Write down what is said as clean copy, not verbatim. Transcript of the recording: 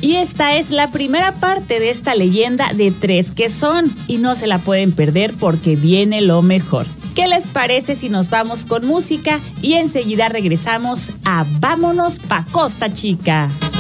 Y esta es la primera parte de esta leyenda de 3 que son. Y no se la pueden perder porque viene lo mejor. ¿Qué les parece si nos vamos con música y enseguida regresamos a Vámonos pa' Costa Chica?